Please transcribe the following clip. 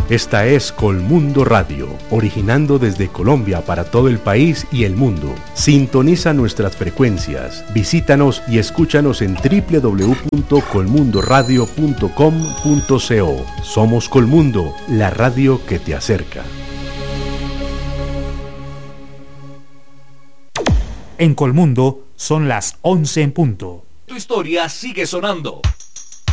Esta es Colmundo Radio, originando desde Colombia para todo el país y el mundo. Sintoniza nuestras frecuencias, visítanos y escúchanos en www.colmundoradio.com.co. Somos Colmundo, la radio que te acerca. En Colmundo son las 11 en punto. Tu historia sigue sonando.